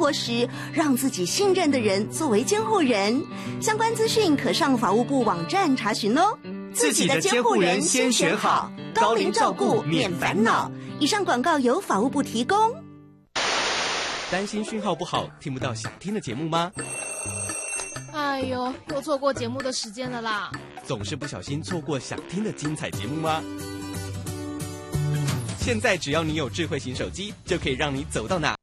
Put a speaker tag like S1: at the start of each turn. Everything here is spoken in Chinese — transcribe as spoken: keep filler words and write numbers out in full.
S1: 落实，让自己信任的人作为监护人。相关资讯可上法务部网站查询哦。
S2: 自己的监护人先选好，高龄照顾免烦恼。
S1: 以上广告由法务部提供。
S3: 担心讯号不好，听不到想听的节目吗？
S4: 哎呦，又错过节目的时间了啦！
S3: 总是不小心错过想听的精彩节目吗？现在只要你有智慧型手机，就可以让你走到哪